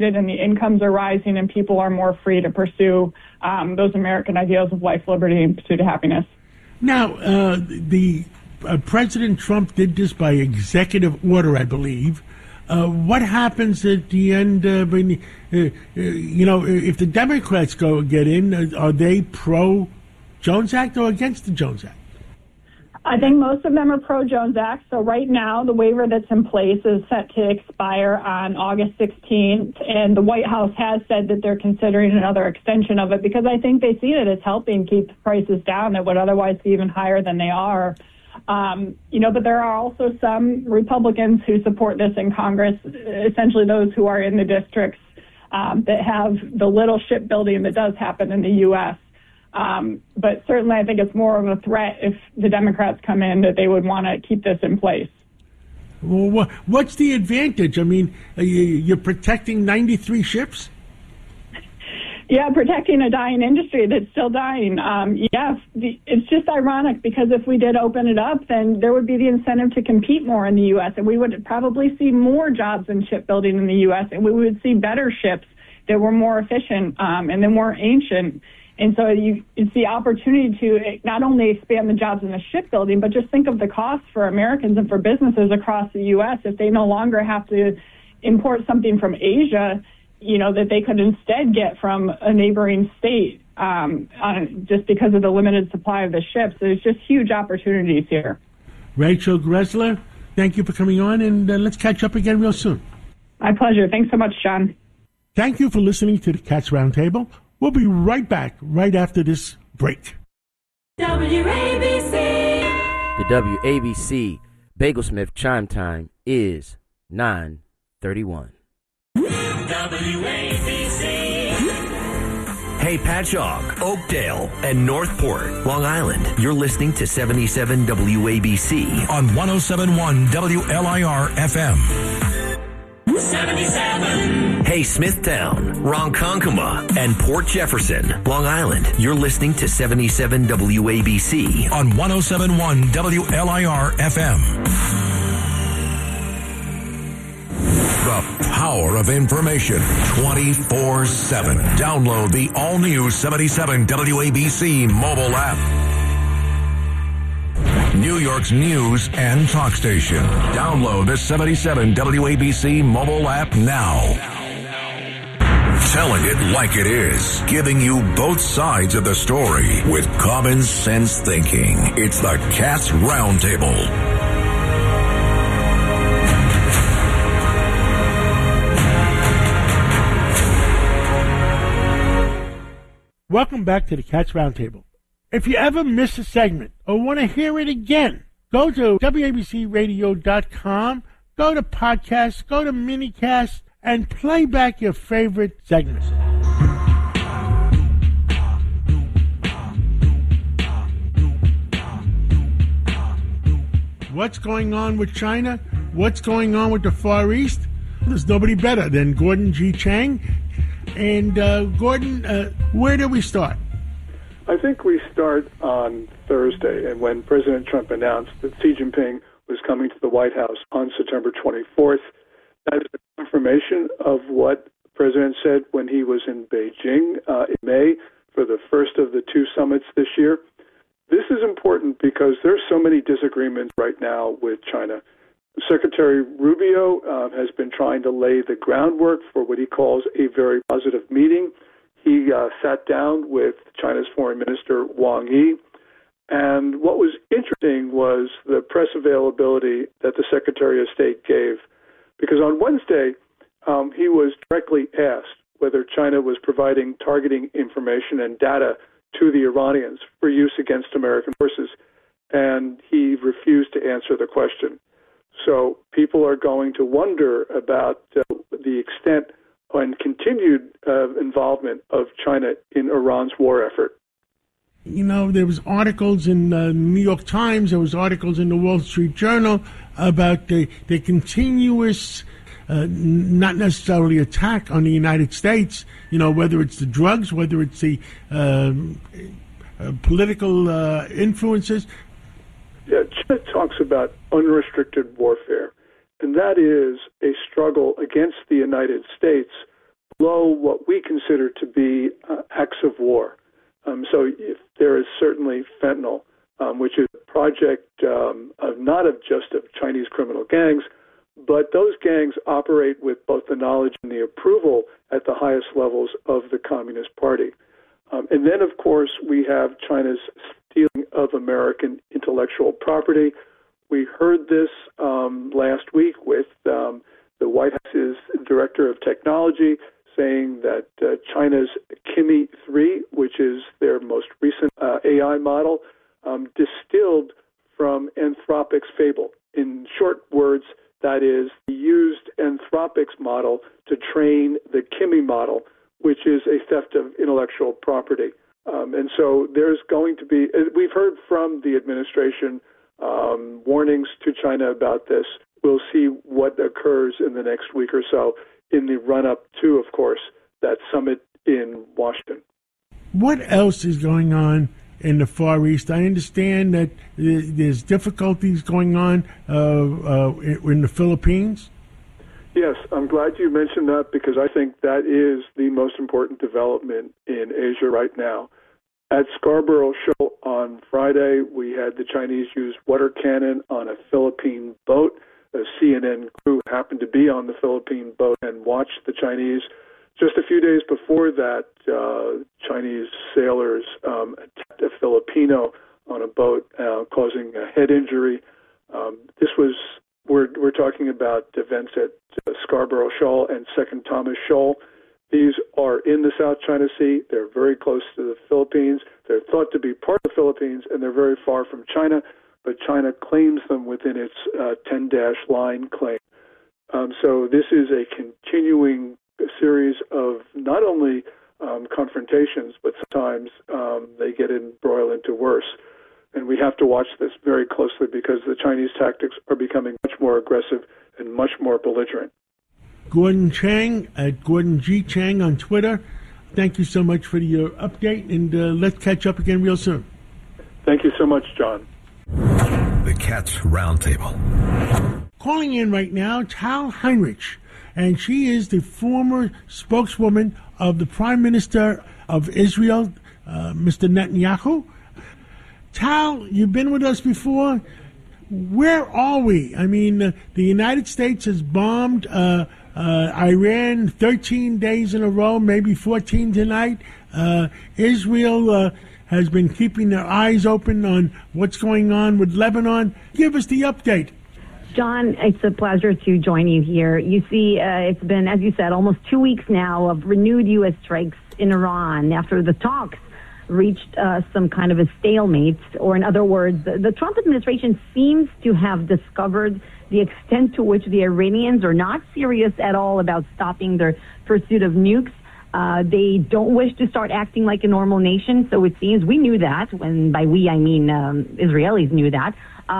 and the incomes are rising and people are more free to pursue those American ideals of life, liberty, and pursuit of happiness. Now, President Trump did this by executive order, I believe. What happens at the end when, if the Democrats get in, are they pro-Jones Act or against the Jones Act? I think most of them are pro-Jones Act. So right now, the waiver that's in place is set to expire on August 16th. And the White House has said that they're considering another extension of it because I think they see it as helping keep prices down that would otherwise be even higher than they are. But there are also some Republicans who support this in Congress, essentially those who are in the districts that have the little shipbuilding that does happen in the U.S. But certainly I think it's more of a threat if the Democrats come in that they would want to keep this in place. Well, what's the advantage? I mean, you're protecting 93 ships? Yeah, protecting a dying industry that's still dying. It's just ironic because if we did open it up, then there would be the incentive to compete more in the U.S., and we would probably see more jobs in shipbuilding in the U.S., and we would see better ships that were more efficient and then more ancient. And so it's the opportunity to not only expand the jobs in the shipbuilding, but just think of the costs for Americans and for businesses across the U.S. if they no longer have to import something from Asia, that they could instead get from a neighboring state just because of the limited supply of the ships. There's just huge opportunities here. Rachel Greszler, thank you for coming on, and let's catch up again real soon. My pleasure. Thanks so much, John. Thank you for listening to the Cats Roundtable. We'll be right back right after this break. WABC. The WABC Bagelsmith chime time is 9:31. WABC. Hey, Patchogue, Oakdale, and Northport, Long Island. You're listening to 77 WABC on 107.1 WLIR FM. 77. Hey, Smithtown, Ronkonkoma, and Port Jefferson, Long Island. You're listening to 77 WABC on 107.1 WLIR FM. The power of information 24/7. Download the all-new 77 WABC mobile app. New York's news and talk station. Download the 77 WABC mobile app now. Telling it like it is. Giving you both sides of the story with common sense thinking. It's the Cats Roundtable. Welcome back to the Cats Roundtable. If you ever miss a segment or want to hear it again, go to WABCRadio.com, go to podcasts, go to minicast, and play back your favorite segments. What's going on with China? What's going on with the Far East? There's nobody better than Gordon G. Chang. And Gordon, where do we start? I think we start on Thursday, and when President Trump announced that Xi Jinping was coming to the White House on September 24th, that is a confirmation of what the President said when he was in Beijing in May for the first of the two summits this year. This is important because there's so many disagreements right now with China. Secretary Rubio has been trying to lay the groundwork for what he calls a very positive meeting. He sat down with China's Foreign Minister Wang Yi, and what was interesting was the press availability that the Secretary of State gave, because on Wednesday he was directly asked whether China was providing targeting information and data to the Iranians for use against American forces, and he refused to answer the question. So people are going to wonder about the extent and continued involvement of China in Iran's war effort. You know, there was articles in the New York Times, there was articles in the Wall Street Journal about the continuous, not necessarily attack on the United States, whether it's the drugs, whether it's the political influences. Yeah, China talks about unrestricted warfare, and that is a struggle against the United States below what we consider to be acts of war. So if there is certainly fentanyl, which is a project not just of Chinese criminal gangs, but those gangs operate with both the knowledge and the approval at the highest levels of the Communist Party. And then, of course, we have China's stealing of American intellectual property. We heard this last week with the White House's Director of Technology saying that China's Kimi 3, which is their most recent AI model, distilled from Anthropic's Fable. In short words, that is, he used Anthropic's model to train the Kimi model, which is a theft of intellectual property. And so there's going to be, we've heard from the administration warnings to China about this. We'll see what occurs in the next week or so in the run-up to, of course, that summit in Washington. What else is going on in the Far East? I understand that there's difficulties going on in the Philippines. Yes, I'm glad you mentioned that because I think that is the most important development in Asia right now. At Scarborough Shoal on Friday, we had the Chinese use water cannon on a Philippine boat. A CNN crew happened to be on the Philippine boat and watched the Chinese. Just a few days before that, Chinese sailors attacked a Filipino on a boat, causing a head injury. We're talking about events at Scarborough Shoal and Second Thomas Shoal. These are in the South China Sea. They're very close to the Philippines. They're thought to be part of the Philippines, and they're very far from China, but China claims them within its 10-dash line claim. So this is a continuing series of not only confrontations, but sometimes they get embroiled into worse. And we have to watch this very closely because the Chinese tactics are becoming much more aggressive and much more belligerent. Gordon Chang at Gordon G. Chang on Twitter. Thank you so much for your update, and let's catch up again real soon. Thank you so much, John. The Cats Roundtable. Calling in right now, Tal Heinrich, and she is the former spokeswoman of the Prime Minister of Israel, Mr. Netanyahu. Tal, you've been with us before. Where are we? I mean, the United States has bombed Iran 13 days in a row, maybe 14 tonight. Israel has been keeping their eyes open on what's going on with Lebanon. Give us the update. John, it's a pleasure to join you here. You see, it's been, as you said, almost 2 weeks now of renewed U.S. strikes in Iran after the talks reached some kind of a stalemate, or in other words, the Trump administration seems to have discovered the extent to which the Iranians are not serious at all about stopping their pursuit of nukes. They don't wish to start acting like a normal nation, so it seems we knew that. When by we, I mean Israelis knew that.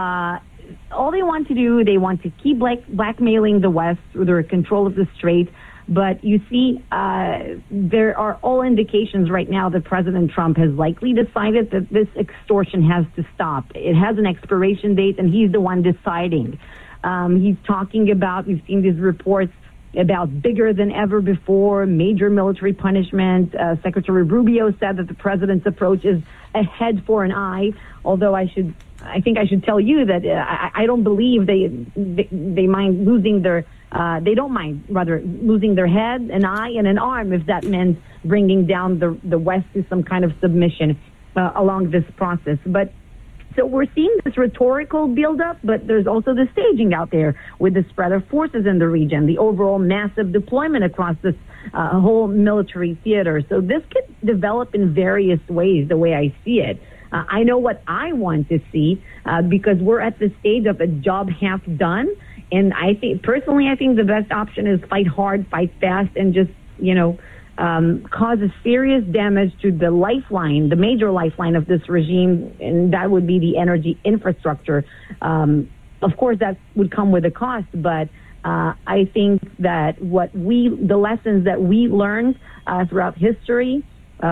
All they want to do, they want to keep blackmailing the West through their control of the Strait. But you see, there are all indications right now that President Trump has likely decided that this extortion has to stop. It has an expiration date, and he's the one deciding. He's talking about, we've seen these reports about bigger than ever before, major military punishment. Secretary Rubio said that the president's approach is a head for an eye, although I think I should tell you that I don't believe they mind losing their they don't mind, rather, losing their head, an eye, and an arm if that meant bringing down the West to some kind of submission along this process. But so we're seeing this rhetorical buildup, but there's also the staging out there with the spread of forces in the region, the overall massive deployment across this whole military theater. So this could develop in various ways, the way I see it. I know what I want to see because we're at the stage of a job half done. And I think the best option is fight hard, fight fast, and just, cause a serious damage to the lifeline, the major lifeline of this regime, and that would be the energy infrastructure. Of course, that would come with a cost, but I think that the lessons that we learned throughout history,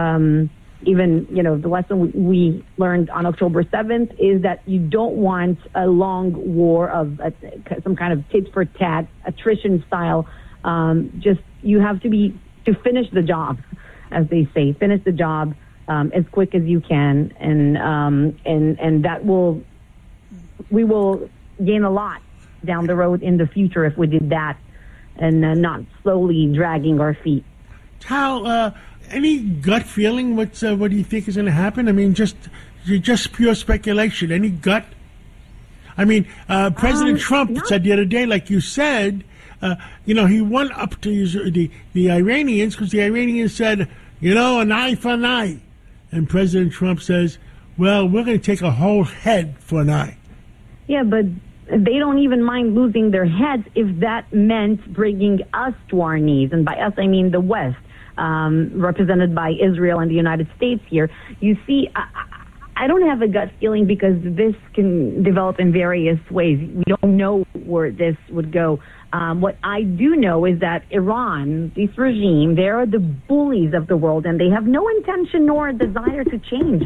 even, the lesson we learned on October 7th is that you don't want a long war of some kind of tit for tat, attrition style. You have to be finish the job, as they say, finish the job as quick as you can, and that we will gain a lot down the road in the future if we did that, and not slowly dragging our feet. Tal, any gut feeling? What do you think is going to happen? I mean, just pure speculation. Any gut? I mean, President Trump said the other day, like you said, he won up to the Iranians because the Iranians said, an eye for an eye. And President Trump says, well, we're going to take a whole head for an eye. Yeah, but they don't even mind losing their heads if that meant bringing us to our knees. And by us, I mean the West, represented by Israel and the United States here. You see, I don't have a gut feeling because this can develop in various ways. We don't know where this would go. What I do know is that Iran, this regime, they are the bullies of the world, and they have no intention nor desire to change.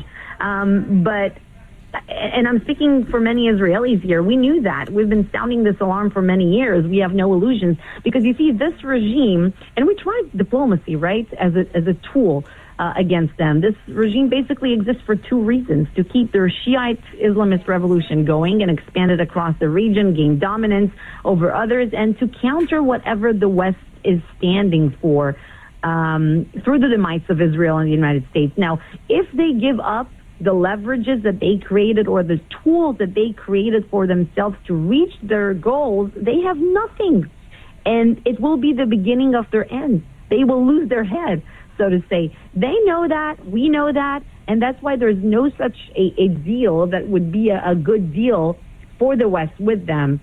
And I'm speaking for many Israelis here. We knew that. We've been sounding this alarm for many years. We have no illusions because you see this regime, and we tried diplomacy, right, as a tool against them. This regime basically exists for two reasons: to keep their Shiite Islamist revolution going and expand it across the region, gain dominance over others, and to counter whatever the West is standing for through the demise of Israel and the United States. Now, if they give up the leverages that they created or the tools that they created for themselves to reach their goals, they have nothing. And it will be the beginning of their end. They will lose their head, so to say. They know that, we know that, and that's why there's no such a deal that would be a good deal for the West with them.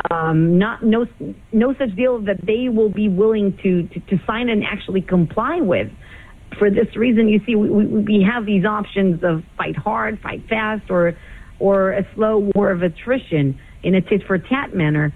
No such deal that they will be willing to sign and actually comply with. For this reason, you see, we have these options of fight hard, fight fast, or a slow war of attrition in a tit-for-tat manner.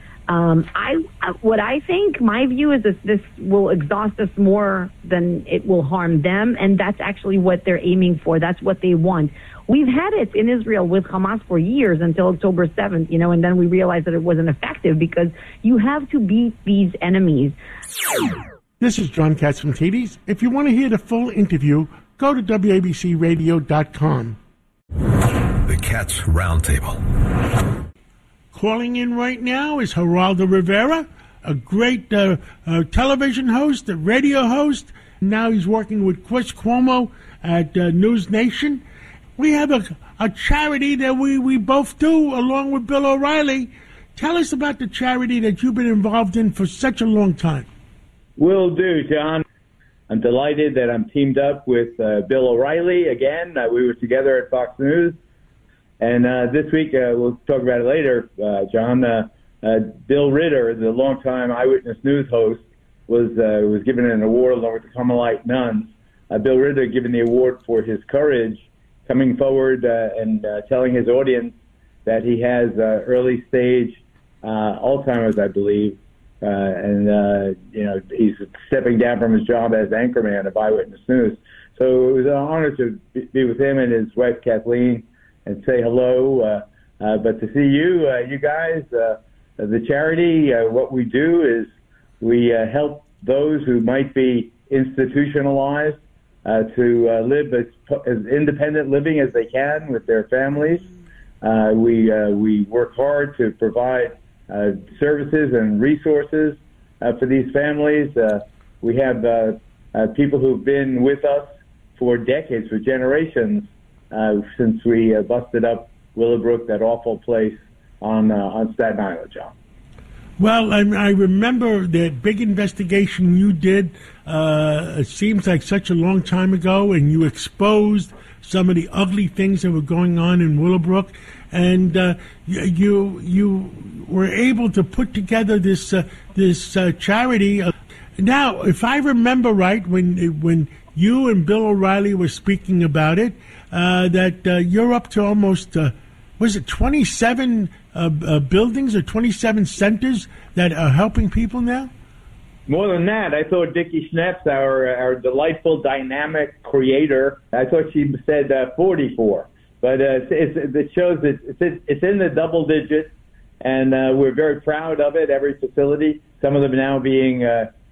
What I think, my view is that this will exhaust us more than it will harm them, and that's actually what they're aiming for. That's what they want. We've had it in Israel with Hamas for years until October 7th, and then we realized that it wasn't effective because you have to beat these enemies. This is John Catsimatidis. If you want to hear the full interview, go to WABCRadio.com. The Cats Roundtable. Calling in right now is Geraldo Rivera, a great television host, a radio host. Now he's working with Chris Cuomo at News Nation. We have a charity that we both do along with Bill O'Reilly. Tell us about the charity that you've been involved in for such a long time. Will do, John. I'm delighted that I'm teamed up with Bill O'Reilly again. We were together at Fox News. And this week, we'll talk about it later, John. Bill Ritter, the longtime Eyewitness News host, was given an award along with the Carmelite nuns. Bill Ritter given the award for his courage coming forward and telling his audience that he has early stage Alzheimer's, I believe. He's stepping down from his job as anchorman of Eyewitness News. So it was an honor to be with him and his wife, Kathleen, and say hello. But to see you guys, the charity, what we do is we help those who might be institutionalized to live as independent living as they can with their families. We work hard to provide services and resources for these families. We have people who've been with us for decades, for generations, since we busted up Willowbrook, that awful place on Staten Island, John. Well, I remember that big investigation you did. It seems like such a long time ago, and you exposed some of the ugly things that were going on in Willowbrook, and you were able to put together this charity. Now, if I remember right, when you and Bill O'Reilly were speaking about it, that you're up to almost, was it 27 buildings or 27 centers that are helping people now? More than that, I thought Dickie Schneps, our delightful, dynamic creator, I thought she said 44. But it shows that it's in the double digits, and we're very proud of it, every facility. Some of them now being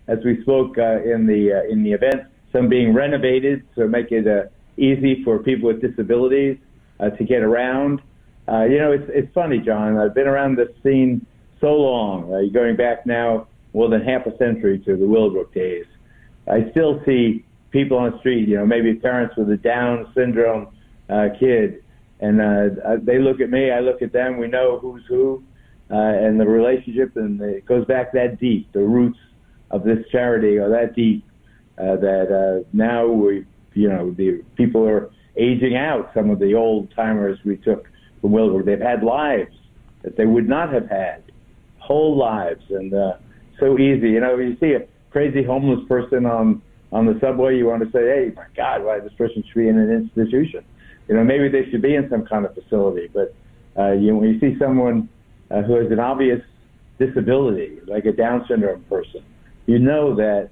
as we spoke in the event, some being renovated to make it easy for people with disabilities to get around. It's funny, John. I've been around this scene so long, going back now more than half a century to the Willowbrook days. I still see people on the street, maybe parents with a Down syndrome kid, and they look at me, I look at them, we know who's who, and the relationship, and it goes back that deep. The roots of this charity are that deep that now the people are aging out. Some of the old timers we took from Willowbrook, they've had lives that they would not have had, whole lives, and so easy. You see a crazy homeless person on the subway, you want to say, hey, my God, why this person should be in an institution? Maybe they should be in some kind of facility. But when you see someone who has an obvious disability, like a Down syndrome person, you know that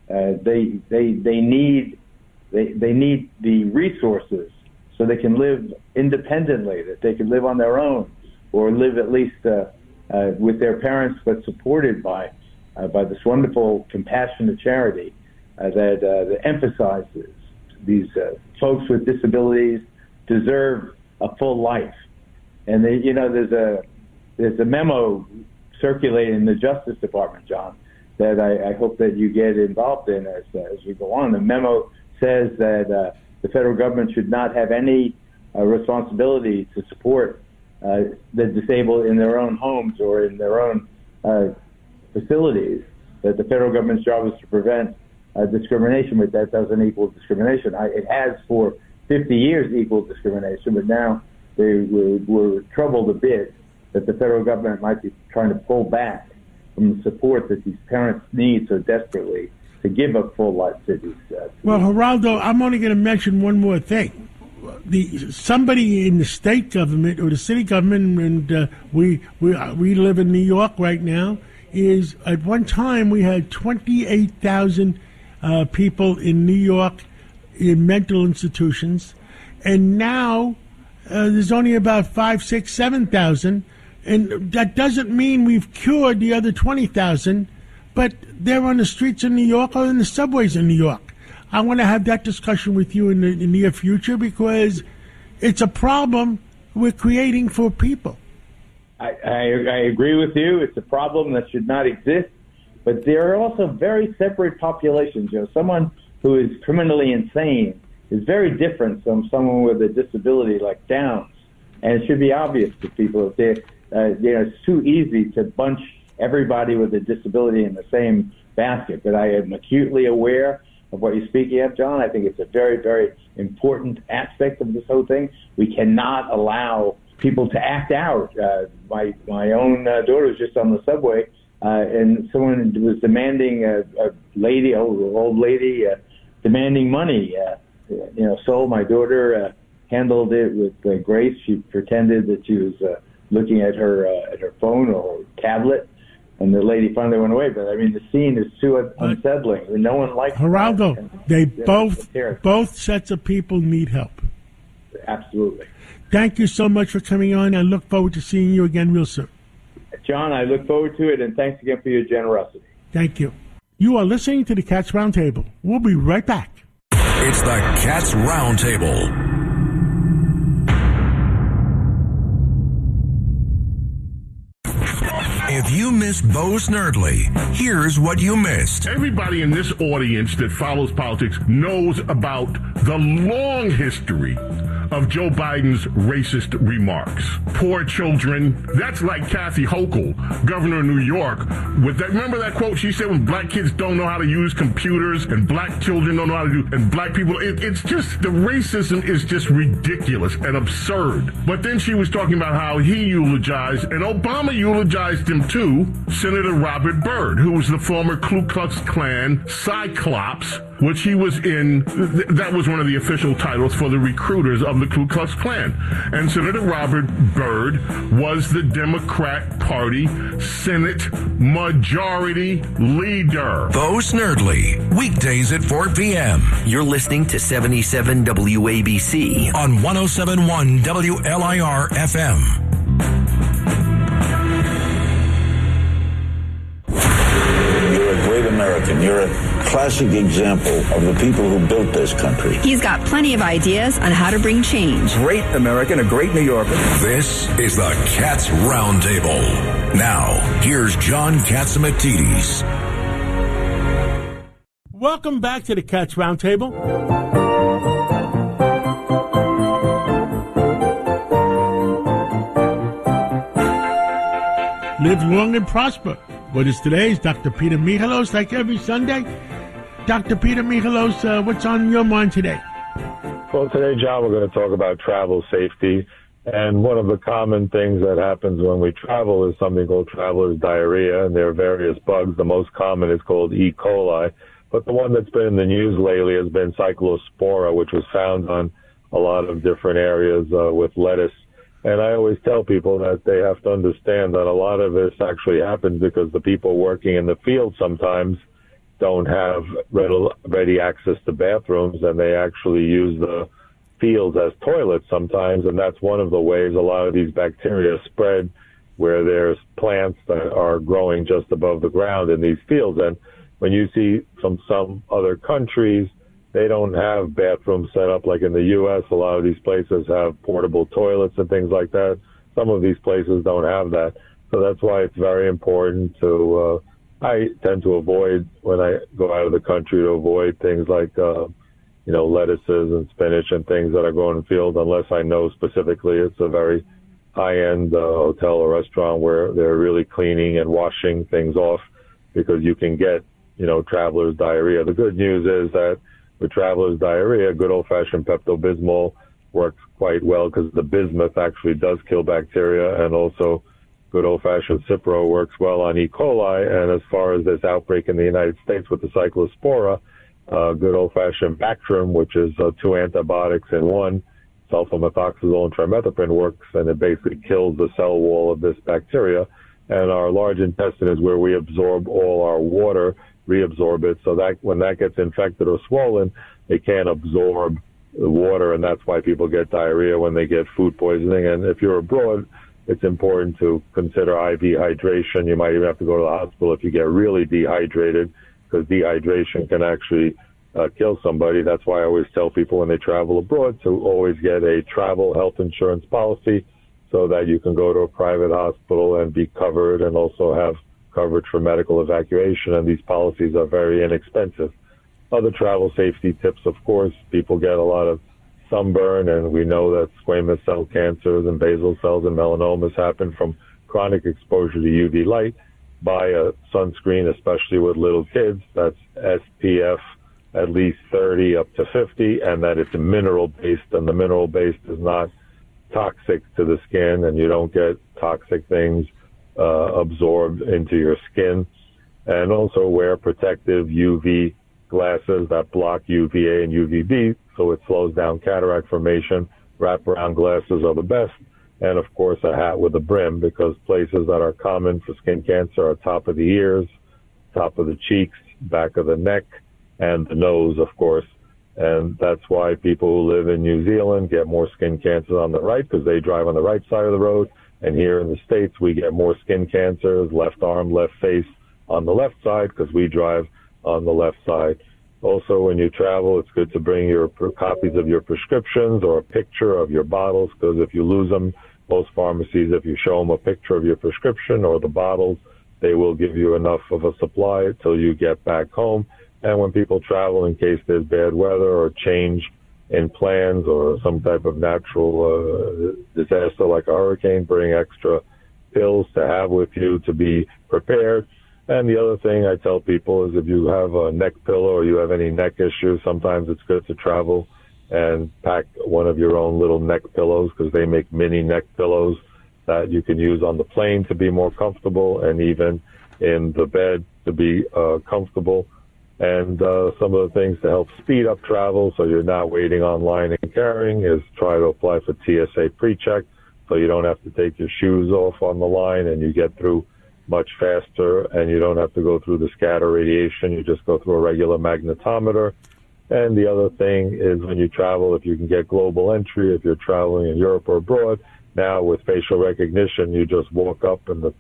they need the resources so they can live independently, that they can live on their own, or live at least with their parents, but supported by this wonderful, compassionate charity that emphasizes these folks with disabilities deserve a full life. And there's a memo circulating in the Justice Department, John, that I hope that you get involved in as we go on. The memo says that the federal government should not have any responsibility to support the disabled in their own homes or in their own facilities, that the federal government's job is to prevent discrimination, but that doesn't equal discrimination. It has for 50 years equaled discrimination, but now we're troubled a bit that the federal government might be trying to pull back from the support that these parents need so desperately to give a full life to these. Well, Geraldo, I'm only going to mention one more thing. Somebody in the state government or the city government, and we live in New York right now, is at one time we had 28,000 people in New York in mental institutions, and now there's only about 5, 6, 7,000, and that doesn't mean we've cured the other 20,000, but they're on the streets of New York or in the subways in New York. I want to have that discussion with you in the near future because it's a problem we're creating for people. I agree with you. It's a problem that should not exist, but there are also very separate populations. Someone who is criminally insane is very different from someone with a disability like Downs, and it should be obvious to people if it's too easy to bunch everybody with a disability in the same basket. But I am acutely aware of what you're speaking of, John. I think it's a very, very important aspect of this whole thing. We cannot allow people to act out. My own daughter was just on the subway, and someone was demanding old lady, demanding money. So my daughter handled it with grace. She pretended that she was looking at her phone or tablet, and the lady finally went away. But the scene is too unsettling. No one likes Geraldo, both sets of people need help. Absolutely. Thank you so much for coming on. I look forward to seeing you again real soon. John, I look forward to it, and thanks again for your generosity. Thank you. You are listening to the Cats Roundtable. We'll be right back. It's the Cats Roundtable. If you missed Bo Snerdley, here's what you missed. Everybody in this audience that follows politics knows about the long history of Joe Biden's racist remarks. Poor children. That's like Kathy Hochul, governor of New York. With that, remember that quote she said when black kids don't know how to use computers and black children don't know how to do, and black people, it's just, the racism is just ridiculous and absurd. But then she was talking about how he eulogized, and Obama eulogized him too, Senator Robert Byrd, who was the former Ku Klux Klan Cyclops, which he was in. That was one of the official titles for the recruiters of the Ku Klux Klan. And Senator Robert Byrd was the Democrat Party Senate Majority Leader. Bo Snerdley, weekdays at 4 p.m. You're listening to 77 WABC on 107.1 WLIR FM. You're a great American. Biden, you're a classic example of the people who built this country. He's got plenty of ideas on how to bring change. Great American, a great New Yorker. This is the Cats Roundtable. Now, here's John Catsimatidis. Welcome back to the Cats Roundtable. Live long and prosper. What is today's Dr. Peter Michalos, like every Sunday. Dr. Peter Michalos, what's on your mind today? Well, today, John, we're going to talk about travel safety. And one of the common things that happens when we travel is something called traveler's diarrhea, and there are various bugs. The most common is called E. coli. But the one that's been in the news lately has been Cyclospora, which was found on a lot of different areas with lettuce. And I always tell people that they have to understand that a lot of this actually happens because the people working in the field sometimes don't have ready access to bathrooms, and they actually use the fields as toilets sometimes. And that's one of the ways a lot of these bacteria spread, where there's plants that are growing just above the ground in these fields. And when you see from some other countries, they don't have bathrooms set up like in the U.S. A lot of these places have portable toilets and things like that. Some of these places don't have that. So that's why it's very important to, I tend to avoid, when I go out of the country, to avoid things like, lettuces and spinach and things that are growing in the field, unless I know specifically it's a very high-end hotel or restaurant where they're really cleaning and washing things off, because you can get, traveler's diarrhea. The good news is that with traveler's diarrhea, good old-fashioned Pepto-Bismol works quite well, because the bismuth actually does kill bacteria, and also good old-fashioned Cipro works well on E. coli. And as far as this outbreak in the United States with the Cyclospora, good old-fashioned Bactrim, which is 2 antibiotics in one, sulfamethoxazole and trimethoprim, works, and it basically kills the cell wall of this bacteria. And our large intestine is where we absorb all our water, reabsorb it, so that when that gets infected or swollen, it can't absorb the water, and that's why people get diarrhea when they get food poisoning. And if you're abroad, it's important to consider IV hydration. You might even have to go to the hospital if you get really dehydrated, because dehydration can actually kill somebody. That's why I always tell people when they travel abroad to always get a travel health insurance policy, so that you can go to a private hospital and be covered, and also have coverage for medical evacuation, and these policies are very inexpensive. Other travel safety tips, of course, people get a lot of sunburn, and we know that squamous cell cancers and basal cells and melanomas happen from chronic exposure to UV light. Buy a sunscreen, especially with little kids, that's SPF at least 30 up to 50, and that it's mineral-based, and the mineral-based is not toxic to the skin, and you don't get toxic things absorbed into your skin. And also wear protective UV glasses that block UVA and UVB, so it slows down cataract formation. Wraparound glasses are the best. And of course a hat with a brim, because places that are common for skin cancer are top of the ears, top of the cheeks, back of the neck, and the nose, of course. And that's why people who live in New Zealand get more skin cancer on the right, because they drive on the right side of the road. And here in the States, we get more skin cancers, left arm, left face on the left side, because we drive on the left side. Also, when you travel, it's good to bring your copies of your prescriptions or a picture of your bottles, because if you lose them, most pharmacies, if you show them a picture of your prescription or the bottles, they will give you enough of a supply till you get back home. And when people travel, in case there's bad weather or change in plans or some type of natural disaster like a hurricane, bring extra pills to have with you to be prepared. And the other thing I tell people is if you have a neck pillow or you have any neck issues, sometimes it's good to travel and pack one of your own little neck pillows, because they make mini neck pillows that you can use on the plane to be more comfortable, and even in the bed to be comfortable. And some of the things to help speed up travel so you're not waiting online and carrying is try to apply for TSA PreCheck, so you don't have to take your shoes off on the line, and you get through much faster, and you don't have to go through the scatter radiation. You just go through a regular magnetometer. And the other thing is when you travel, if you can get global entry, if you're traveling in Europe or abroad, now with facial recognition, you just walk up and the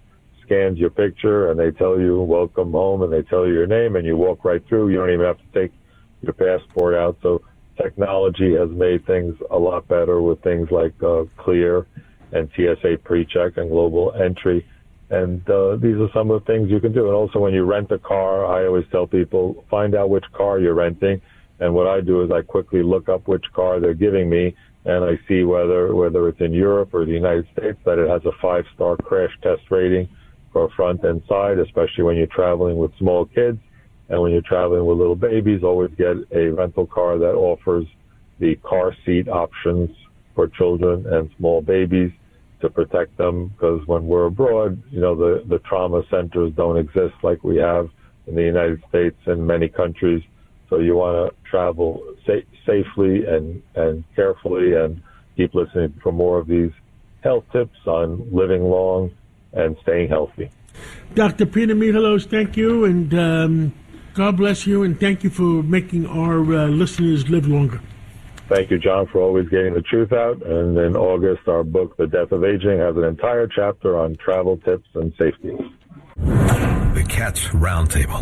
scans your picture and they tell you welcome home and they tell you your name and you walk right through. You don't even have to take your passport out. So technology has made things a lot better with things like Clear and TSA PreCheck and Global Entry. And these are some of the things you can do. And also when you rent a car, I always tell people, find out which car you're renting. And what I do is I quickly look up which car they're giving me, and I see whether it's in Europe or the United States that it has a 5-star crash test rating for front and side, especially when you're traveling with small kids. And when you're traveling with little babies, always get a rental car that offers the car seat options for children and small babies to protect them, because when we're abroad, the trauma centers don't exist like we have in the United States and many countries. So you want to travel safely and carefully, and keep listening for more of these health tips on living long and staying healthy. Dr. Peter Michalos, thank you, and God bless you, and thank you for making our listeners live longer. Thank you, John, for always getting the truth out. And in August, our book, The Death of Aging, has an entire chapter on travel tips and safety. The Cats Roundtable.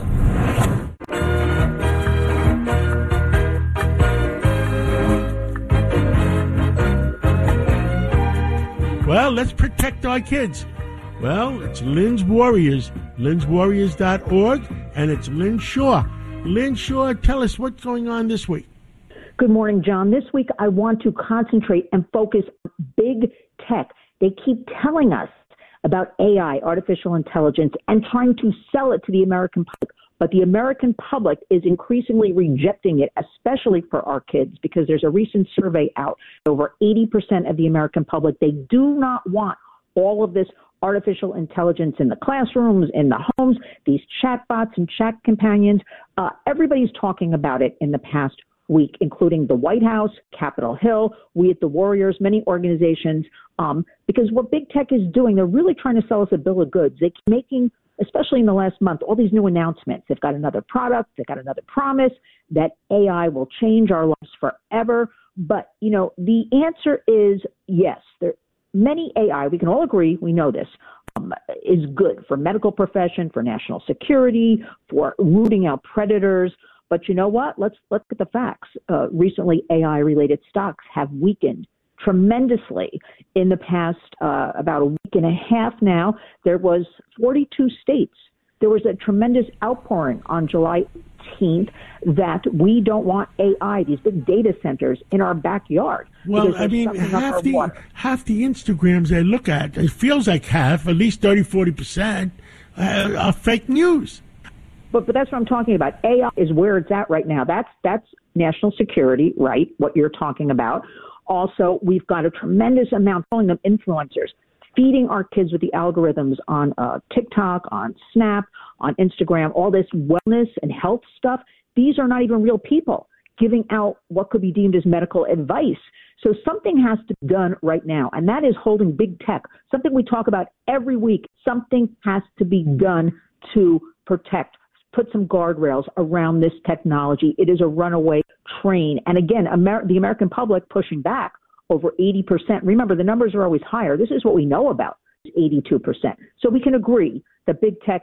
Well, let's protect our kids. Well, it's Lynn's Warriors, lynswarriors.org, and it's Lynn Shaw. Lynn Shaw, tell us what's going on this week. Good morning, John. This week I want to concentrate and focus on big tech. They keep telling us about AI, artificial intelligence, and trying to sell it to the American public. But the American public is increasingly rejecting it, especially for our kids, because there's a recent survey out. Over 80% of the American public, they do not want all of this artificial intelligence in the classrooms, in the homes, these chatbots and chat companions. Everybody's talking about it in the past week, including the White House, Capitol Hill, we at the Warriors, many organizations, because what big tech is doing, they're really trying to sell us a bill of goods. They keep making, especially in the last month, all these new announcements. They've got another product, they've got another promise that AI will change our lives forever. But, the answer is yes. Many AI, we can all agree, we know this, is good for medical profession, for national security, for rooting out predators. But you know what? Let's look at the facts. Recently, AI-related stocks have weakened tremendously in the past about a week and a half now. There was 42 states. There was a tremendous outpouring on July 18th that we don't want AI, these big data centers, in our backyard. Well, I mean, half the Instagrams I look at, it feels like half, at least 30, 40%, are fake news. But that's what I'm talking about. AI is where it's at right now. That's national security, right, what you're talking about. Also, we've got a tremendous amount, calling them influencers, feeding our kids with the algorithms on TikTok, on Snap, on Instagram, all this wellness and health stuff. These are not even real people giving out what could be deemed as medical advice. So something has to be done right now, and that is holding big tech, something we talk about every week. Something has to be done to protect, put some guardrails around this technology. It is a runaway train. And again, the American public pushing back over 80%. Remember, the numbers are always higher. This is what we know about, 82%. So we can agree that big tech,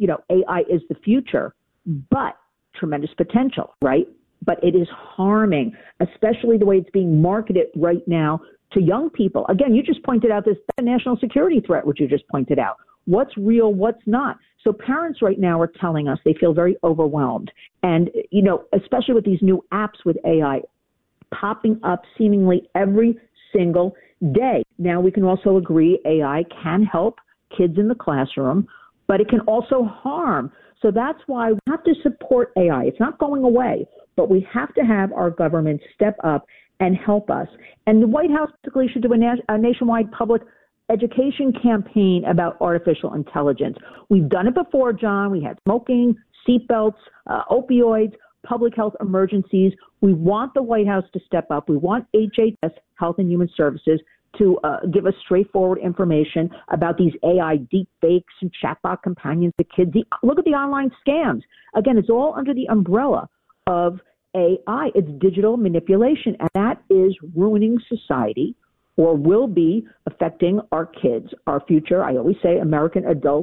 AI is the future, but tremendous potential, right? But it is harming, especially the way it's being marketed right now to young people. Again, you just pointed out this national security threat, which you just pointed out. What's real, what's not? So parents right now are telling us they feel very overwhelmed. And, especially with these new apps with AI popping up seemingly every single day. Now, we can also agree AI can help kids in the classroom, but it can also harm. So that's why we have to support AI. It's not going away, but we have to have our government step up and help us. And the White House basically should do a nationwide public education campaign about artificial intelligence. We've done it before, John. We had smoking, seatbelts, opioids, public health emergencies. We want the White House to step up. We want HHS, Health and Human Services, to give us straightforward information about these AI deep fakes and chatbot companions to kids. Look at the online scams. Again, it's all under the umbrella of AI. It's digital manipulation, and that is ruining society, or will be affecting our kids, our future, I always say American adults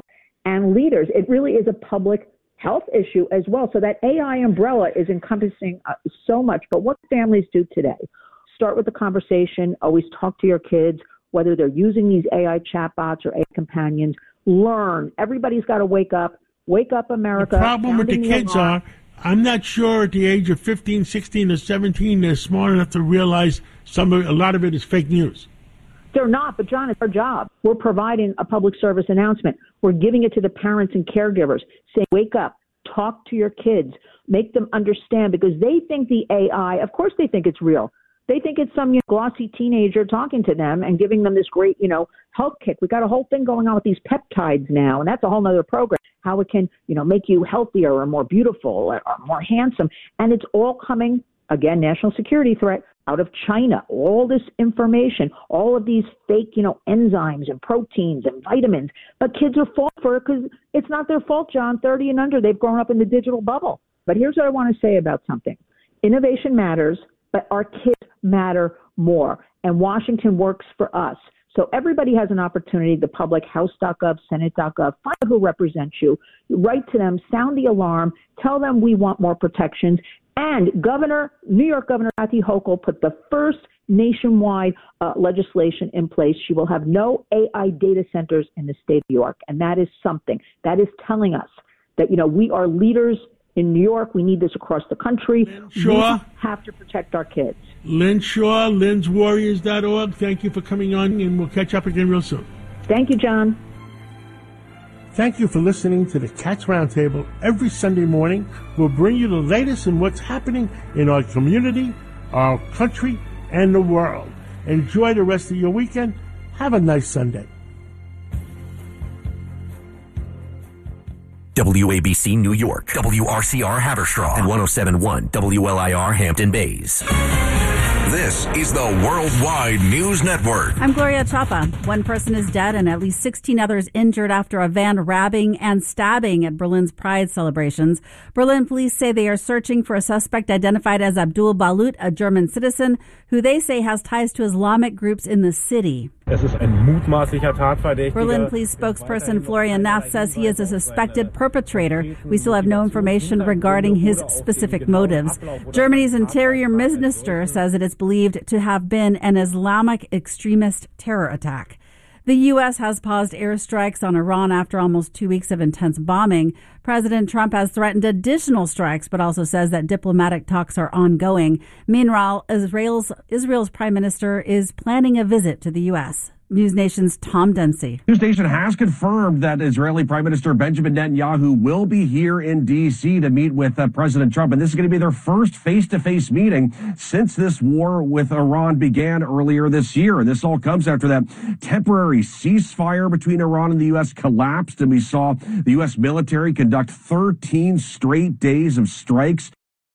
and leaders. It really is a public health issue as well. So that AI umbrella is encompassing so much. But what families do today, start with the conversation, always talk to your kids, whether they're using these AI chatbots or AI companions, learn. Everybody's got to wake up, America. The problem with the kids are, I'm not sure at the age of 15, 16, or 17, they're smart enough to realize a lot of it is fake news. They're not, but John, it's our job. We're providing a public service announcement. We're giving it to the parents and caregivers, saying, wake up, talk to your kids, make them understand, because they think the AI, of course they think it's real. They think it's some glossy teenager talking to them and giving them this great, health kick. We got a whole thing going on with these peptides now, and that's a whole other program, how it can, make you healthier or more beautiful or more handsome. And it's all coming, again, national security threat, out of China. All this information, all of these fake, enzymes and proteins and vitamins. But kids are falling for it because it's not their fault, John. 30 and under, they've grown up in the digital bubble. But here's what I want to say about something. Innovation matters, but our kids matter more. And Washington works for us. So everybody has an opportunity, the public, house.gov, senate.gov, find out who represents you, write to them, sound the alarm, tell them we want more protections. And New York Governor Kathy Hochul put the first nationwide legislation in place. She will have no AI data centers in the state of New York. And that is something. That is telling us that, we are leaders in New York. We need this across the country. We have to protect our kids. Lynn Shaw, Lynn'sWarriors.org. Thank you for coming on, and we'll catch up again real soon. Thank you, John. Thank you for listening to the Cats Roundtable. Every Sunday morning, we'll bring you the latest in what's happening in our community, our country, and the world. Enjoy the rest of your weekend. Have a nice Sunday. WABC New York, WRCR Haverstraw, and 107.1 WLIR Hampton Bays. This is the Worldwide News Network. I'm Gloria Chapa. One person is dead and at least 16 others injured after a van ramming and stabbing at Berlin's Pride celebrations. Berlin police say they are searching for a suspect identified as Abdul Balut, a German citizen, who they say has ties to Islamic groups in the city. Berlin police spokesperson Florian Nath says he is a suspected perpetrator. We still have no information regarding his specific motives. Germany's interior minister says it is believed to have been an Islamic extremist terror attack. The U.S. has paused airstrikes on Iran after almost 2 weeks of intense bombing. President Trump has threatened additional strikes, but also says that diplomatic talks are ongoing. Meanwhile, Israel's prime minister is planning a visit to the U.S. News Nation's Tom Dempsey. News Nation has confirmed that Israeli Prime Minister Benjamin Netanyahu will be here in D.C. to meet with President Trump. And this is going to be their first face-to-face meeting since this war with Iran began earlier this year. And this all comes after that temporary ceasefire between Iran and the U.S. collapsed. And we saw the U.S. military conduct 13 straight days of strikes.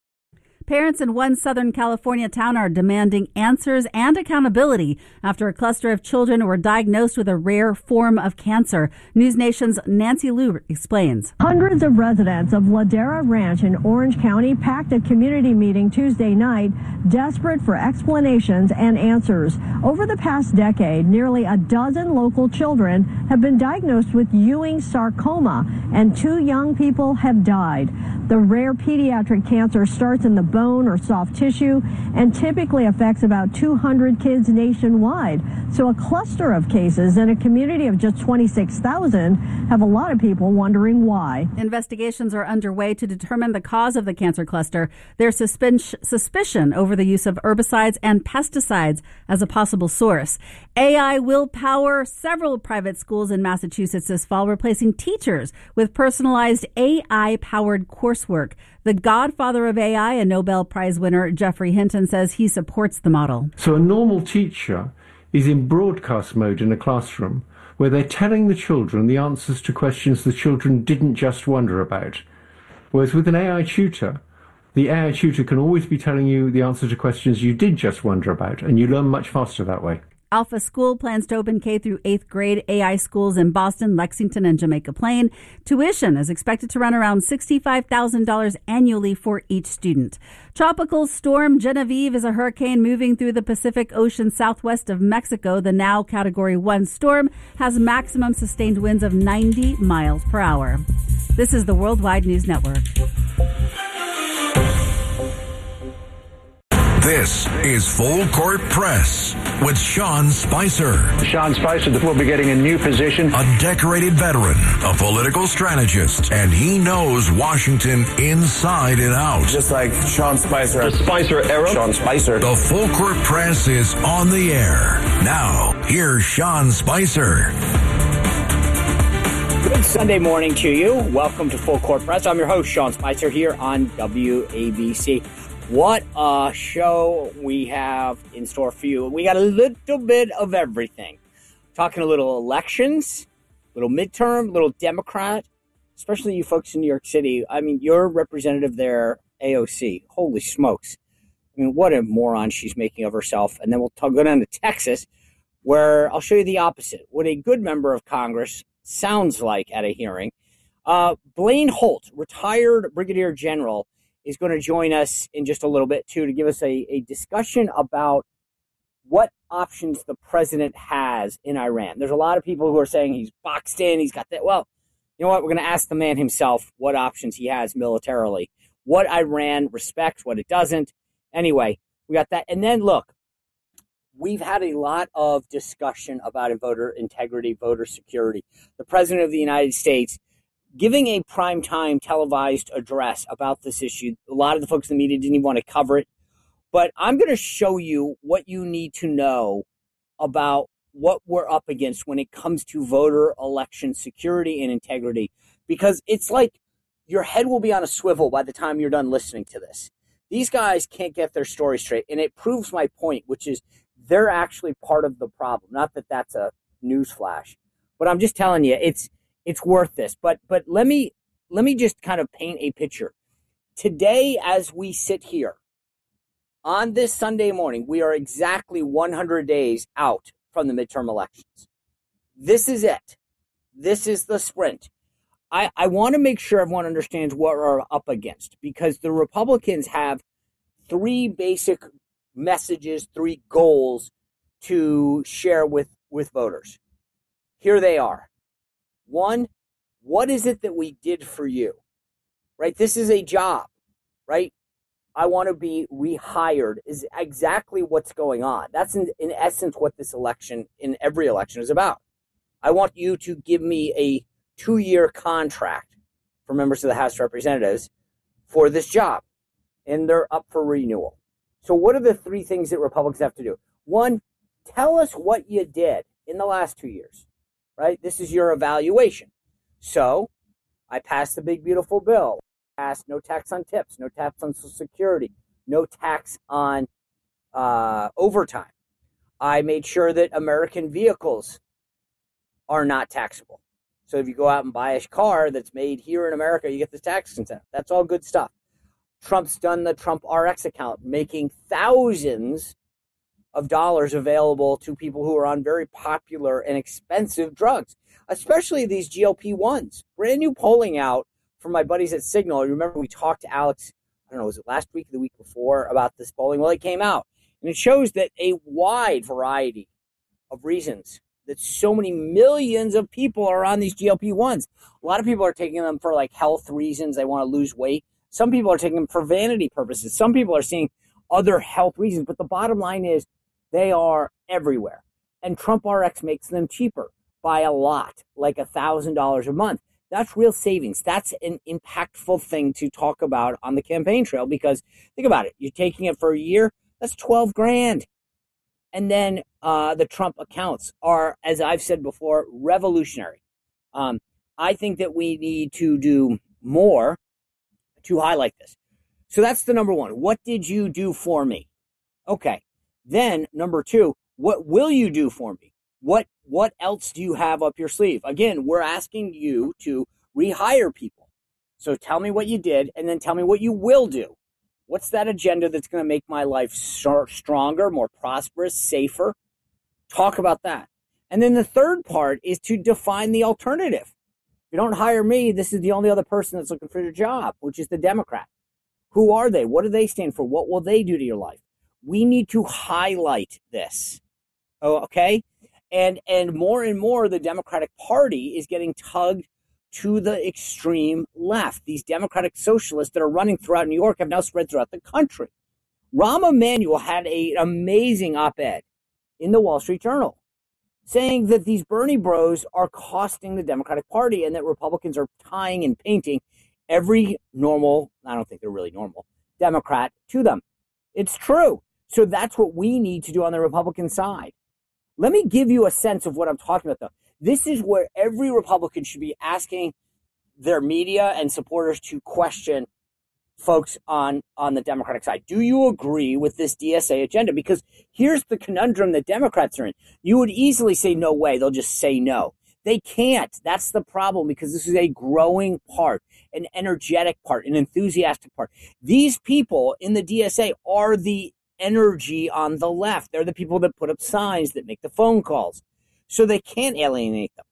Parents in one Southern California town are demanding answers and accountability after a cluster of children were diagnosed with a rare form of cancer. News Nation's Nancy Liu explains. Hundreds of residents of Ladera Ranch in Orange County packed a community meeting Tuesday night, desperate for explanations and answers. Over the past decade, nearly a dozen local children have been diagnosed with Ewing sarcoma, and 2 young people have died. The rare pediatric cancer starts in the bone or soft tissue and typically affects about 200 kids nationwide. So a cluster of cases in a community of just 26,000 have a lot of people wondering why. Investigations are underway to determine the cause of the cancer cluster. There's suspicion over the use of herbicides and pesticides as a possible source. AI will power several private schools in Massachusetts this fall, replacing teachers with personalized AI-powered coursework. The godfather of AI, a Nobel Prize winner, Geoffrey Hinton, says he supports the model. So a normal teacher is in broadcast mode in a classroom where they're telling the children the answers to questions the children didn't just wonder about. Whereas with an AI tutor, the AI tutor can always be telling you the answer to questions you did just wonder about, and you learn much faster that way. Alpha School plans to open K through 8th grade AI schools in Boston, Lexington, and Jamaica Plain. Tuition is expected to run around $65,000 annually for each student. Tropical storm Genevieve is a hurricane moving through the Pacific Ocean southwest of Mexico. The now Category 1 storm has maximum sustained winds of 90 miles per hour. This is the Worldwide News Network. This is Full Court Press with Sean Spicer. Sean Spicer will be getting a new position. A decorated veteran, a political strategist, and he knows Washington inside and out. Just like Sean Spicer. The Spicer era. Sean Spicer. The Full Court Press is on the air. Now, here's Sean Spicer. Good Sunday morning to you. Welcome to Full Court Press. I'm your host, Sean Spicer, here on WABC. What a show we have in store for you. We got a little bit of everything. Talking a little elections, little midterm, little Democrat, especially you folks in New York City. I mean, your representative there, AOC. Holy smokes. I mean, what a moron she's making of herself. And then we'll go down to Texas, where I'll show you the opposite. What a good member of Congress sounds like at a hearing. Blaine Holt, retired brigadier general, is going to join us in just a little bit, too, to give us a discussion about what options the president has in Iran. There's a lot of people who are saying he's boxed in, he's got that. Well, you know what? We're going to ask the man himself what options he has militarily, what Iran respects, what it doesn't. Anyway, we got that. And then, look, we've had a lot of discussion about voter integrity, voter security. The president of the United States giving a primetime televised address about this issue. A lot of the folks in the media didn't even want to cover it. But I'm going to show you what you need to know about what we're up against when it comes to voter election security and integrity. Because it's like your head will be on a swivel by the time you're done listening to this. These guys can't get their story straight. And it proves my point, which is they're actually part of the problem. Not that that's a newsflash. But I'm just telling you, it's worth this. But let me just kind of paint a picture. Today, as we sit here on this Sunday morning, we are exactly 100 days out from the midterm elections. This is it. This is the sprint. I want to make sure everyone understands what we're up against, because the Republicans have three basic messages, three goals to share with voters. Here they are. One, what is it that we did for you? Right? This is a job, right? I want to be rehired is exactly what's going on. That's in essence what this election, in every election, is about. I want you to give me a 2-year contract for members of the House of Representatives for this job, and they're up for renewal. So what are the three things that Republicans have to do? One, tell us what you did in the last 2 years. Right? This is your evaluation. So I passed the big, beautiful bill. Passed no tax on tips, no tax on Social Security, no tax on overtime. I made sure that American vehicles are not taxable. So if you go out and buy a car that's made here in America, you get the tax incentive. That's all good stuff. Trump's done the Trump RX account, making thousands of dollars available to people who are on very popular and expensive drugs, especially these GLP-1s. Brand new polling out from my buddies at Signal. Remember, we talked to Alex, I don't know, was it last week or the week before about this polling? Well, it came out, and it shows that a wide variety of reasons that so many millions of people are on these GLP-1s. A lot of people are taking them for like health reasons. They want to lose weight. Some people are taking them for vanity purposes. Some people are seeing other health reasons. But the bottom line is they are everywhere. And Trump RX makes them cheaper by a lot, like $1,000 a month. That's real savings. That's an impactful thing to talk about on the campaign trail, because think about it. You're taking it for a year. That's $12,000. And then the Trump accounts are, as I've said before, revolutionary. I think that we need to do more to highlight this. So that's the number one. What did you do for me? Okay. Then number two, what will you do for me? What else do you have up your sleeve? Again, we're asking you to rehire people. So tell me what you did, and then tell me what you will do. What's that agenda that's going to make my life stronger, more prosperous, safer? Talk about that. And then the third part is to define the alternative. If you don't hire me, this is the only other person that's looking for your job, which is the Democrat. Who are they? What do they stand for? What will they do to your life? We need to highlight this. Oh, okay? And more, the Democratic Party is getting tugged to the extreme left. These Democratic socialists that are running throughout New York have now spread throughout the country. Rahm Emanuel had an amazing op-ed in the Wall Street Journal saying that these Bernie bros are costing the Democratic Party and that Republicans are tying and painting every normal, I don't think they're really normal, Democrat to them. It's true. So that's what we need to do on the Republican side. Let me give you a sense of what I'm talking about, though. This is where every Republican should be asking their media and supporters to question folks on the Democratic side. Do you agree with this DSA agenda? Because here's the conundrum that Democrats are in. You would easily say, no way. They'll just say no. They can't. That's the problem, because this is a growing part, an energetic part, an enthusiastic part. These people in the DSA are the energy on the left. They're the people that put up signs, that make the phone calls. So they can't alienate them.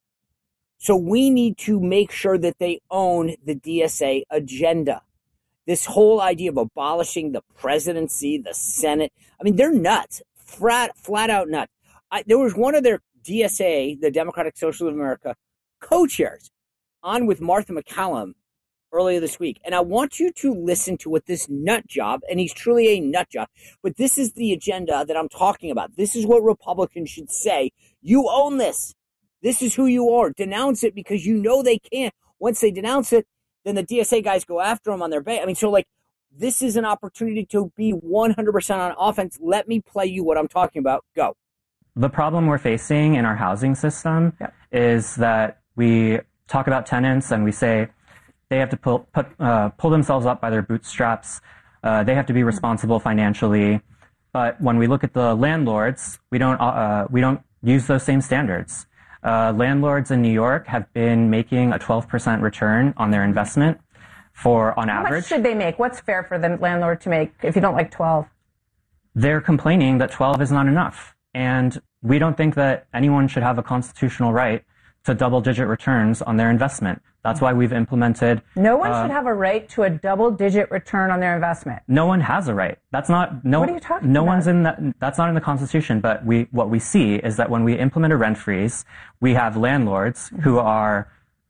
So we need to make sure that they own the DSA agenda. This whole idea of abolishing the presidency, the Senate, I mean, they're nuts, flat out nuts. There was one of their DSA, the Democratic Socialists of America, co-chairs on with Martha McCallum earlier this week. And I want you to listen to what this nut job, and he's truly a nut job, but this is the agenda that I'm talking about. This is what Republicans should say. You own this. This is who you are. Denounce it, because you know they can't. Once they denounce it, then the DSA guys go after them on their base. I mean, so like, this is an opportunity to be 100% on offense. Let me play you what I'm talking about. Go. The problem we're facing in our housing system is that we talk about tenants and we say they have to pull themselves up by their bootstraps. They have to be responsible financially. But when we look at the landlords, we don't use those same standards. Landlords in New York have been making a 12% return on their investment on average. How much should they make? What's fair for the landlord to make if you don't like 12? They're complaining that 12 is not enough. And we don't think that anyone should have a constitutional right to double-digit returns on their investment. That's why we've implemented... No one should have a right to a double-digit return on their investment. No one has a right. That's not... No, what are you talking about? One's in that. That's not in the Constitution. But what we see is that when we implement a rent freeze, we have landlords who are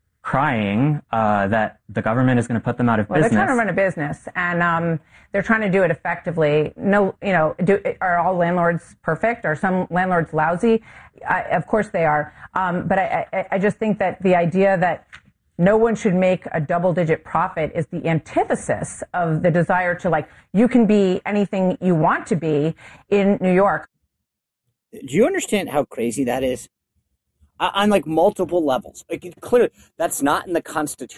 crying that the government is going to put them out of business. They're trying to run a business, and they're trying to do it effectively. No, are all landlords perfect? Are some landlords lousy? Of course they are. But I just think that the idea that no one should make a double-digit profit is the antithesis of the desire to, you can be anything you want to be in New York. Do you understand how crazy that is? On multiple levels. Clearly, that's not in the Constitution.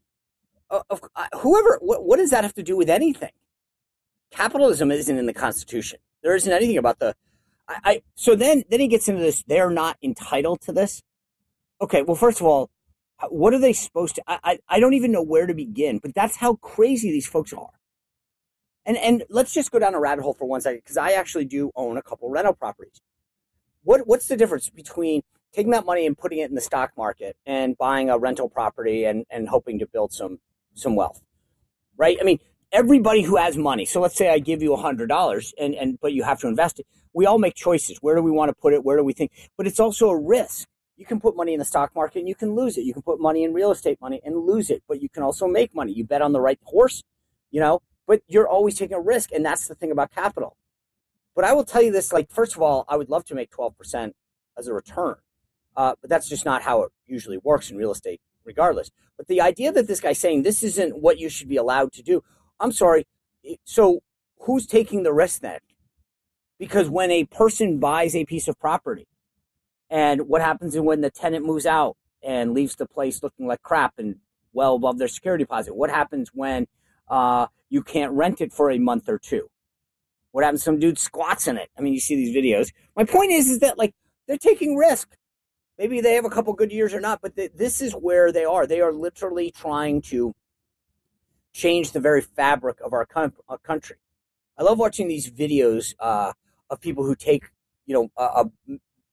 What does that have to do with anything? Capitalism isn't in the Constitution. There isn't anything about so then he gets into this, they're not entitled to this. Okay, well, first of all, what are they supposed to, I don't even know where to begin, but that's how crazy these folks are. And let's just go down a rabbit hole for 1 second, because I actually do own a couple rental properties. What's the difference between taking that money and putting it in the stock market and buying a rental property and hoping to build some wealth, right? I mean, everybody who has money, so let's say I give you $100 but you have to invest it. We all make choices. Where do we want to put it? Where do we think? But it's also a risk. You can put money in the stock market and you can lose it. You can put money in real estate money and lose it, but you can also make money. You bet on the right horse, but you're always taking a risk. And that's the thing about capital. But I will tell you this, first of all, I would love to make 12% as a return. But that's just not how it usually works in real estate, regardless. But the idea that this guy's saying this isn't what you should be allowed to do, I'm sorry. So who's taking the risk then? Because when a person buys a piece of property, and what happens when the tenant moves out and leaves the place looking like crap and well above their security deposit? What happens when you can't rent it for a month or two? What happens? Some dude squats in it. I mean, you see these videos. My point is that they're taking risk. Maybe they have a couple good years or not, but this is where they are. They are literally trying to change the very fabric of our country. I love watching these videos of people who take,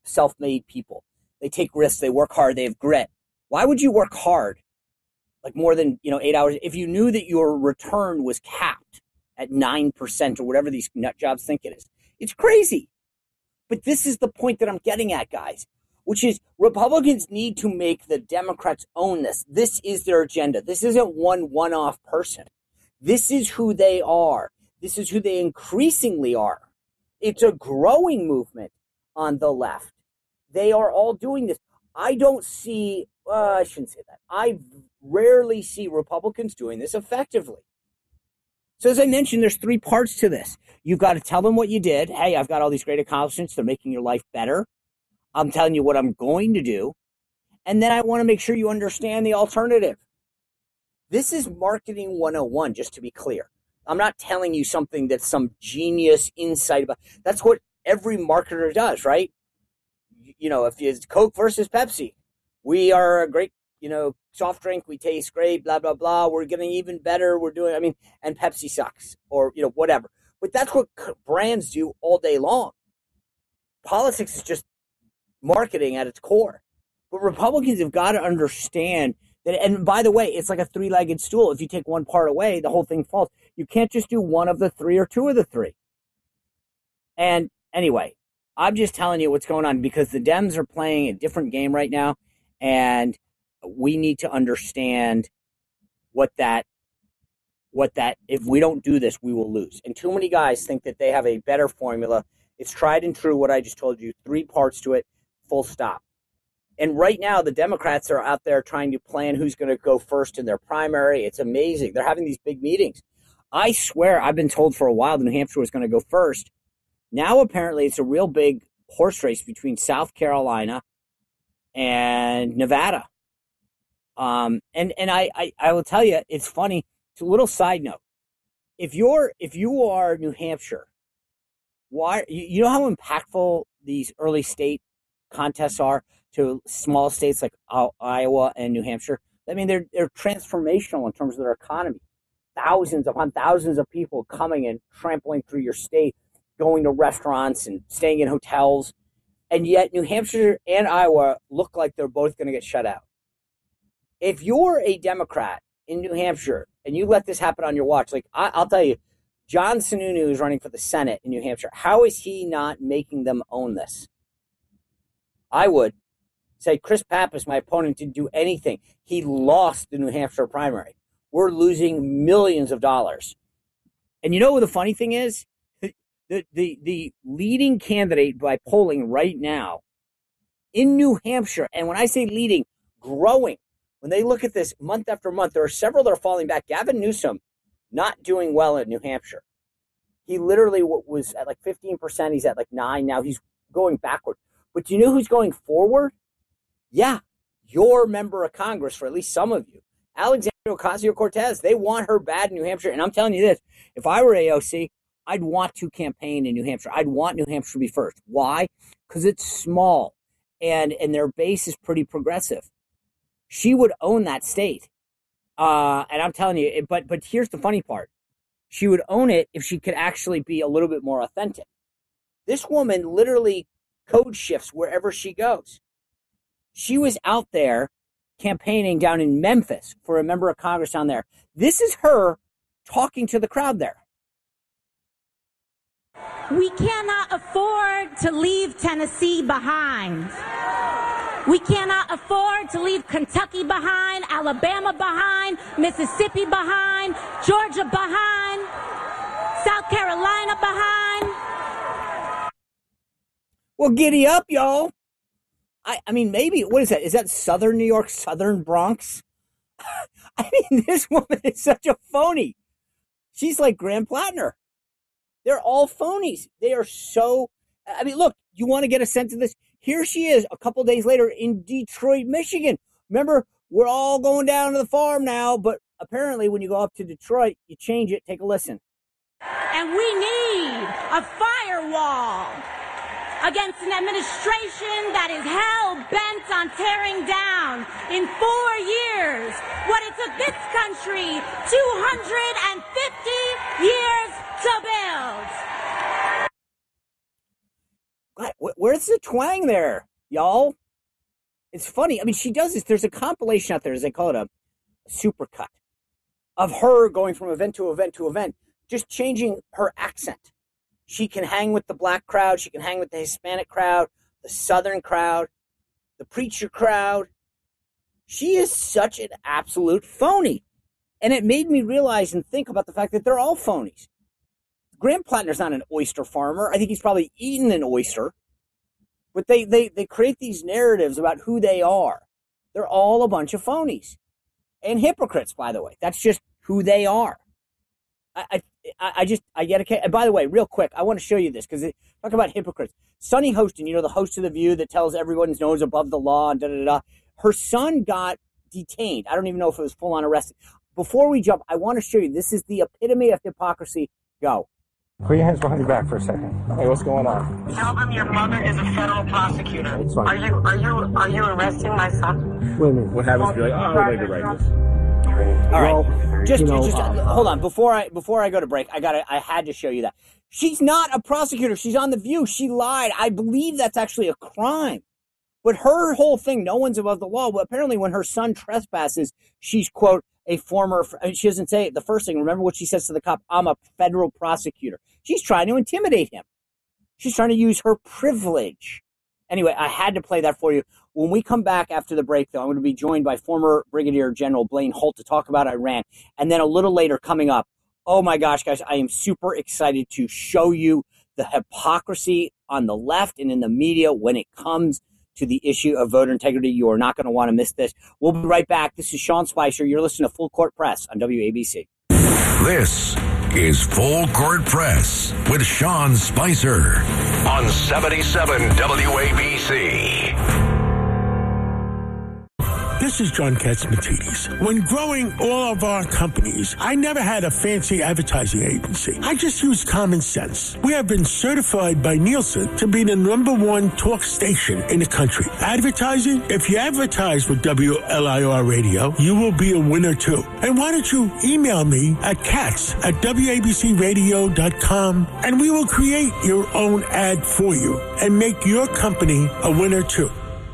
self-made people. They take risks. They work hard. They have grit. Why would you work hard, like more than 8 hours, if you knew that your return was capped at 9% or whatever these nut jobs think it is? It's crazy. But this is the point that I'm getting at, guys, which is Republicans need to make the Democrats own this. This is their agenda. This isn't one-off person. This is who they are. This is who they increasingly are. It's a growing movement on the left. They are all doing this. I don't see, I shouldn't say that. I rarely see Republicans doing this effectively. So as I mentioned, there's 3 parts to this. You've got to tell them what you did. Hey, I've got all these great accomplishments. They're making your life better. I'm telling you what I'm going to do. And then I want to make sure you understand the alternative. This is marketing 101, just to be clear. I'm not telling you something that's some genius insight about. That's what every marketer does, right? If it's Coke versus Pepsi, we are a great, soft drink. We taste great, blah, blah, blah. We're getting even better. And Pepsi sucks or, whatever. But that's what brands do all day long. Politics is just marketing at its core. But Republicans have got to understand that, and by the way, it's like a 3-legged stool. If you take one part away, the whole thing falls. You can't just do one of the 3 or 2 of the 3. And anyway, I'm just telling you what's going on because the Dems are playing a different game right now, and we need to understand what that, if we don't do this, we will lose. And too many guys think that they have a better formula. It's tried and true, what I just told you, 3 parts to it, full stop. And right now, the Democrats are out there trying to plan who's going to go first in their primary. It's amazing. They're having these big meetings. I swear, I've been told for a while that New Hampshire was going to go first. Now, apparently, it's a real big horse race between South Carolina and Nevada. And I will tell you, it's funny. It's a little side note. If you are New Hampshire, why you know how impactful these early state contests are to small states like Iowa and New Hampshire? I mean, they're transformational in terms of their economy. Thousands upon thousands of people coming and trampling through your state, going to restaurants and staying in hotels. And yet New Hampshire and Iowa look like they're both going to get shut out. If you're a Democrat in New Hampshire and you let this happen on your watch, like I'll tell you, John Sununu is running for the Senate in New Hampshire. How is he not making them own this? I would say Chris Pappas, my opponent, didn't do anything. He lost the New Hampshire primary. We're losing millions of dollars. And you know what the funny thing is? The leading candidate by polling right now in New Hampshire, and when I say leading, growing, when they look at this month after month, there are several that are falling back. Gavin Newsom not doing well in New Hampshire. He literally was at like 15%. He's at like 9%. Now he's going backward. But do you know who's going forward? Yeah, your member of Congress, for at least some of you. Alexandria Ocasio-Cortez. They want her bad in New Hampshire. And I'm telling you this, if I were AOC, I'd want to campaign in New Hampshire. I'd want New Hampshire to be first. Why? Because it's small and their base is pretty progressive. She would own that state. And I'm telling you, but here's the funny part. She would own it if she could actually be a little bit more authentic. This woman literally code shifts wherever she goes. She was out there campaigning down in Memphis for a member of Congress down there. This is her talking to the crowd there. We cannot afford to leave Tennessee behind. We cannot afford to leave Kentucky behind, Alabama behind, Mississippi behind, Georgia behind, South Carolina behind. Well, giddy up, y'all. I mean, maybe, what is that? Is that Southern New York, Southern Bronx? I mean, this woman is such a phony. She's like Graham Plattner. They're all phonies. They are so, I mean, look, you want to get a sense of this? Here she is a couple days later in Detroit, Michigan. Remember, we're all going down to the farm now, but apparently when you go up to Detroit, you change it. Take a listen. And we need a firewall against an administration that is hell-bent on tearing down in 4 years what it took this country 250 years to build. Where's the twang there, y'all? It's funny. I mean, she does this. There's a compilation out there, as they call it, a supercut, of her going from event to event to event, just changing her accent. She can hang with the black crowd. She can hang with the Hispanic crowd, the Southern crowd, the preacher crowd. She is such an absolute phony. And it made me realize and think about the fact that they're all phonies. Graham Plattner's not an oyster farmer. I think he's probably eaten an oyster. But they create these narratives about who they are. They're all a bunch of phonies. And hypocrites, by the way. That's just who they are. I get a. And by the way, real quick, I want to show you this because talk about hypocrites. Sunny Hostin, the host of The View that tells everyone's nose above the law and da-da-da. Her son got detained. I don't even know if it was full-on arrested. Before we jump, I want to show you. This is the epitome of hypocrisy. Go. Put your hands behind your back for a second. Hey, what's going on? Tell them your mother is a federal prosecutor. Are you arresting my son? Wait a minute. What happens if you're like, oh, maybe right this? All right, just hold on. Before I go to break, I had to show you that she's not a prosecutor. She's on The View. She lied. I believe that's actually a crime. But her whole thing, no one's above the law. Well, apparently, when her son trespasses, she's quote a former. She doesn't say the first thing. Remember what she says to the cop? I'm a federal prosecutor. She's trying to intimidate him. She's trying to use her privilege. Anyway, I had to play that for you. When we come back after the break, though, I'm going to be joined by former Brigadier General Blaine Holt to talk about Iran. And then a little later coming up, oh my gosh, guys, I am super excited to show you the hypocrisy on the left and in the media when it comes to the issue of voter integrity. You are not going to want to miss this. We'll be right back. This is Sean Spicer. You're listening to Full Court Press on WABC. This is Full Court Press with Sean Spicer on 77 WABC. This is John Katzmatidis. When growing all of our companies, I never had a fancy advertising agency. I just used common sense. We have been certified by Nielsen to be the @1 talk station in the country. Advertising? If you advertise with WLIR Radio, you will be a winner too. And why don't you email me at cats@wabcradio.com and we will create your own ad for you and make your company a winner too.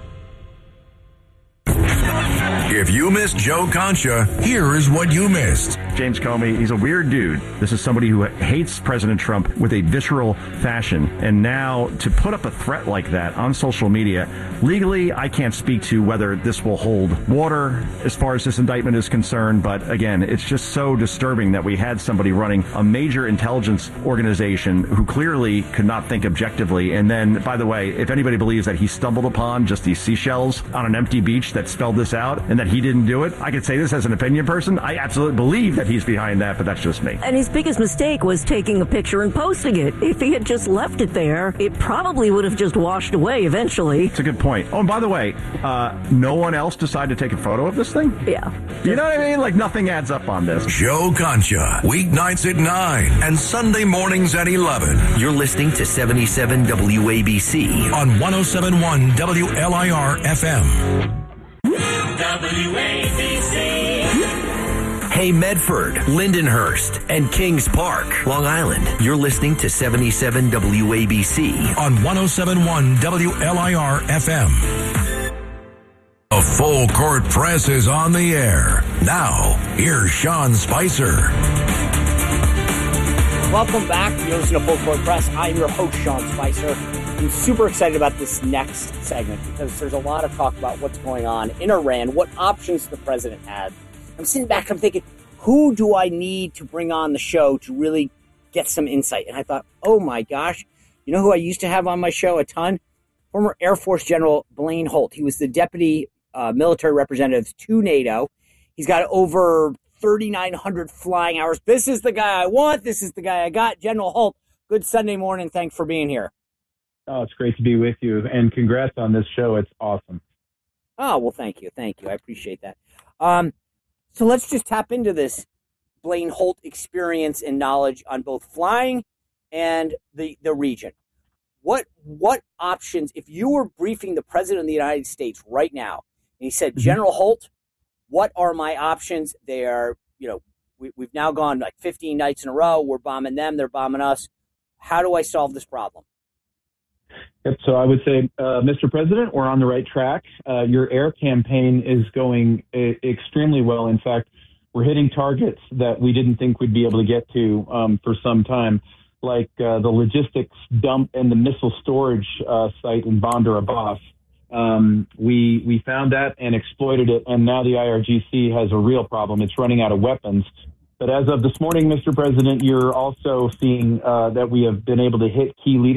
If you missed Joe Concha, here is what you missed. James Comey, he's a weird dude. This is somebody who hates President Trump with a visceral fashion. And now to put up a threat like that on social media, legally, I can't speak to whether this will hold water as far as this indictment is concerned. But again, it's just so disturbing that we had somebody running a major intelligence organization who clearly could not think objectively. And then, by the way, if anybody believes that he stumbled upon just these seashells on an empty beach that spelled this out and that he didn't do it, I could say this as an opinion person. I absolutely believe that he's behind that, but that's just me. And his biggest mistake was taking a picture and posting it. If he had just left it there, it probably would have just washed away eventually. It's a good point. Oh, and by the way, no one else decided to take a photo of this thing? Yeah. You know what I mean? Like, nothing adds up on this. Joe Concha, weeknights at 9 and Sunday mornings at 11. You're listening to 77 WABC on 107.1 WLIR FM. WABC. Hey, Medford, Lindenhurst, and Kings Park, Long Island. You're listening to 77 WABC on 107.1 WLIR FM. A Full Court Press is on the air. Now, here's Sean Spicer. Welcome back. You're listening to Full Court Press. I'm your host, Sean Spicer. I'm super excited about this next segment because there's a lot of talk about what's going on in Iran, what options the president had. I'm sitting back, I'm thinking, who do I need to bring on the show to really get some insight? And I thought, oh my gosh, you know who I used to have on my show a ton? Former Air Force General Blaine Holt. He was the deputy military representative to NATO. He's got over 3,900 flying hours. This is the guy I want. This is the guy I got. General Holt, good Sunday morning. Thanks for being here. Oh, it's great to be with you, and congrats on this show. It's awesome. Oh, well, thank you. Thank you. I appreciate that. So let's just tap into this Blaine Holt experience and knowledge on both flying and the region. What options, if you were briefing the President of the United States right now, and he said, General Holt, what are my options? They are, we've now gone like 15 nights in a row. We're bombing them. They're bombing us. How do I solve this problem? Yep. So I would say, Mr. President, we're on the right track. Your air campaign is going extremely well. In fact, we're hitting targets that we didn't think we'd be able to get to for some time, like the logistics dump and the missile storage site in Bandar Abbas. We found that and exploited it, and now the IRGC has a real problem. It's running out of weapons. But as of this morning, Mr. President, you're also seeing that we have been able to hit key leaders.